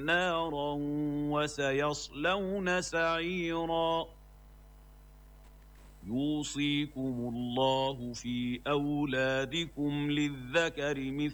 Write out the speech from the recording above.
نارا وسيصلون سعيرا. يوصيكم الله في أولادكم للذكر مثل